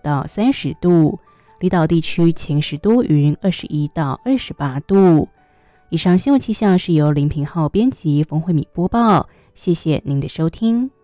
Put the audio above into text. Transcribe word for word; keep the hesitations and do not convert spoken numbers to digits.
到三十度，离岛地区晴时多云，二十一到二十八度。以上新闻气象是由林平浩编辑，冯慧敏播报，谢谢您的收听。